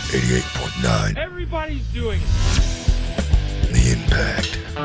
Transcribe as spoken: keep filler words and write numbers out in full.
eighty-eight point nine. Everybody's doing it. The Impact.